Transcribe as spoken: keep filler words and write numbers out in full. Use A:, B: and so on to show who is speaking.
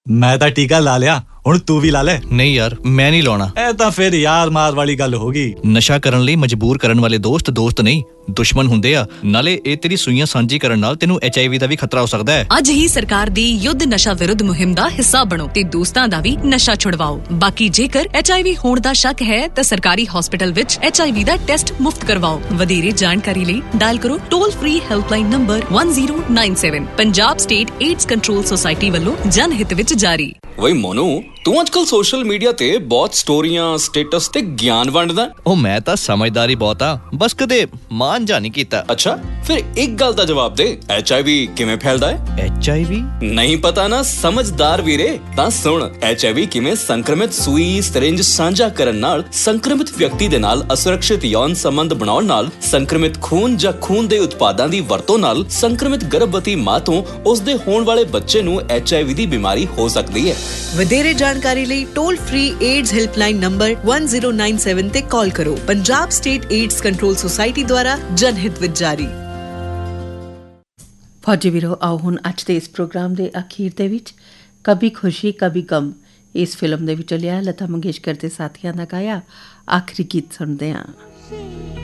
A: ਮੈਂ ਤਾਂ ਟੀਕਾ ਲਾ ਲਿਆ, ਹੁਣ ਤੂੰ ਵੀ ਲਾ ਲੈ।
B: ਨਹੀਂ ਯਾਰ, ਮੈਂ ਨਹੀਂ ਲਾਉਣਾ।
A: ਇਹ ਤਾਂ ਫਿਰ ਯਾਰ ਮਾਰ ਵਾਲੀ ਗੱਲ ਹੋ ਗਈ।
B: ਨਸ਼ਾ ਕਰਨ ਲਈ ਮਜਬੂਰ ਕਰਨ ਵਾਲੇ ਦੋਸਤ ਦੋਸਤ ਨਹੀਂ, ਦੁਸ਼ਮਣ ਹੁੰਦੇ ਆ। ਨਾਲੇ ਇਹ ਤੇਰੀ ਸੂਈਆਂ ਸਾਂਝੀ ਕਰਨ ਨਾਲ ਤੈਨੂੰ ਐਚ ਆਈ ਵੀ ਦਾ ਵੀ ਖਤਰਾ ਹੋ ਸਕਦਾ ਹੈ।
C: ਅੱਜ ਹੀ ਸਰਕਾਰ ਦੀ ਯੁੱਧ ਨਸ਼ਾ ਵਿਰੁੱਧ ਮੁਹਿੰਮ ਦਾ ਹਿੱਸਾ ਬਣੋ ਤੇ ਦੋਸਤਾਂ ਦਾ ਵੀ ਨਸ਼ਾ ਛੁਡਵਾਓ। ਬਾਕੀ ਜੇਕਰ ਐਚ ਆਈ ਵੀ ਹੋਣ ਦਾ ਸ਼ੱਕ ਹੈ ਤਾਂ ਸਰਕਾਰੀ ਹਸਪਤਾਲ ਵਿੱਚ H I we the test ਮੁਫਤ ਕਰਵਾਓ। ਵਧੇਰੇ ਜਾਣਕਾਰੀ ਲਈ ਡਾਇਲ ਕਰੋ toll free helpline number one zero nine seven। Punjab state AIDS control society ਵੱਲੋਂ ਜਨ ਹਿੱਤ ਵਿੱਚ ਜਾਰੀ।
D: ਵਈ ਮੋਨੂ, ਤੂੰ ਅੱਜ ਕੱਲ ਸੋਸ਼ਲ ਮੀਡੀਆ ਤੇ ਬਹੁਤ ਸਟੋਰੀਆਂ, ਸਟੇਟਸ ਤੇ ਗਿਆਨ ਵੰਡਦਾ।
B: ਉਹ ਮੈਂ ਤਾਂ ਸਮਝਦਾਰੀ ਬਹੁਤ ਆ, ਬਸ ਕਦੇ ਮਾਨ ਜਾ ਨਹੀਂ ਕੀਤਾ।
D: ਅੱਛਾ, ਫਿਰ ਇੱਕ ਗੱਲ ਦਾ ਜਵਾਬ ਦੇ, ਐਚ ਆਈ ਵੀ ਕਿਵੇਂ ਫੈਲਦਾ ਹੈ?
B: ਐਚ ਆਈ ਵੀ
D: ਨਹੀਂ ਪਤਾ ਨਾ? ਸਮਝਦਾਰ ਵੀਰੇ, ਤਾਂ ਸੁਣ, ਐਚ ਆਈ ਵੀ ਕਿਵੇਂ ਸੰਕਰਮਿਤ ਸੂਈ ਸਰਿੰਜ ਸਾਂਝਾ ਕਰਨ ਨਾਲ ਸੰਕਰਮਿਤ ਵਿਅਕਤੀ ਦੇ ਨਾਲ ਅਸੁਰੱਖਿਅਤ ਯੌਨ ਸੰਬੰਧ ਬਣਾਉਣ ਨਾਲ, ਸੰਕਰਮਿਤ ਖੂਨ ਜਾਂ ਖੂਨ ਦੇ ਉਤਪਾਦਾਂ ਦੀ ਵਰਤੋਂ ਨਾਲ ਸੰਕਰਮਿਤ ਗਰਭਵਤੀ ਮਾਂ ਤੋਂ ਉਸਦੇ ਹੋਣ ਵਾਲੇ ਬੱਚੇ ਨੂੰ ਐਚ ਆਈ ਵੀ ਦੀ ਬਿਮਾਰੀ ਹੋ ਸਕਦੀ ਹੈ।
E: ਵਧੇਰੇ ਜਾਣਕਾਰੀ ਲਈ toll free AIDS helpline number one zero nine seven ਤੇ ਕਾਲ ਕਰੋ। Punjab state AIDS control society ਦੁਆਰਾ ਜਨਹਿਤ ਵਿੱਚ ਜਾਰੀ।
F: ਫੌਜੀ ਵੀਰੋ, ਆਓ ਹੁਣ ਅੱਜ ਦੇ ਇਸ ਪ੍ਰੋਗਰਾਮ ਦੇ ਅਖੀਰ ਦੇ ਵਿੱਚ ਕਭੀ ਖੁਸ਼ੀ ਕਭੀ ਗਮ ਇਸ ਫਿਲਮ ਦੇ ਵਿੱਚੋਂ ਲਿਆ ਲਤਾ ਮੰਗੇਸ਼ਕਰ ਦੇ ਸਾਥੀਆਂ ਦਾ ਗਾਇਆ ਆਖਰੀ ਗੀਤ ਸੁਣਦੇ ਹਾਂ।